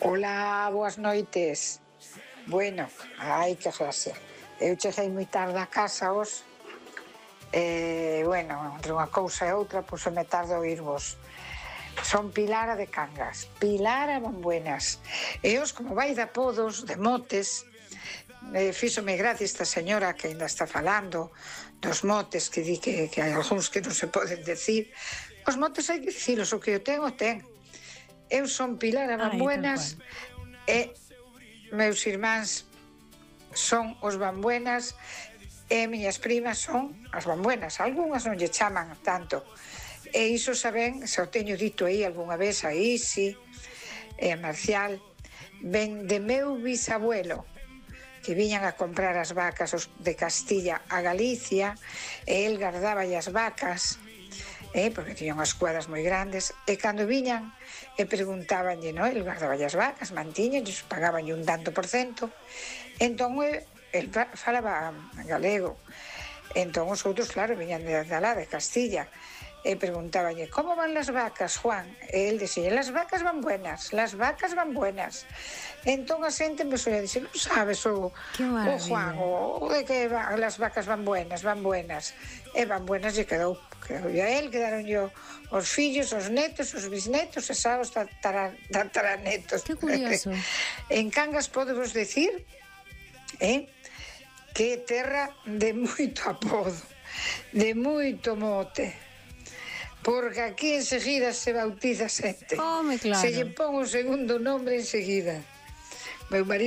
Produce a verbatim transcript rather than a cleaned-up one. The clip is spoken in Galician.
Ola, boas noites. Bueno, ai, que gracia. Eu cheguei moi tarde a casa os, e, bueno, entre unha cousa e outra, pois me tardo a oírvos. Son Pilara de Cangas, Pilara Bambuenas. E os, como vai de apodos, de motes, eh, fíxome gracia esta señora que ainda está falando dos motes, que di que, que hai algúns que non se poden decir. Os motes hai que dicilos, o que eu ten, o ten. Eu son Pilara Bambuenas e meus irmáns son os Bambuenas e miñas primas son as Bambuenas. Algúnas non lle chaman tanto. E iso saben, se o teño dito aí algunha vez a Isi e a Marcial, ven de meu bisabuelo, que viñan a comprar as vacas de Castilla a Galicia, e el gardaba as vacas, eh, porque tiña unhas cuadras moi grandes, e cando viñan e preguntabanlle, no, el gardaba as vacas, mantiñanlles, pagabanlle un tanto por cento, entón el falaba galego, entón os outros, claro, viñan de, de lá, de Castilla, e preguntabanlle, como van las vacas, Juan? E el dixía, las vacas van buenas, las vacas van buenas. Entón a xente empezou a dicir, non sabes o, o Juan, o, o de que va, las vacas van buenas, van buenas. E van buenas lle quedou, quedou a él, quedaron yo os fillos, os netos, os bisnetos, e xa os tataranetos. Que curioso. En Cangas podemos decir, eh, que é terra de moito apodo, de moito mote. Porque aquí enseguida se bautiza xente. Home, claro. Se lle pon o segundo nombre enseguida. Meu marido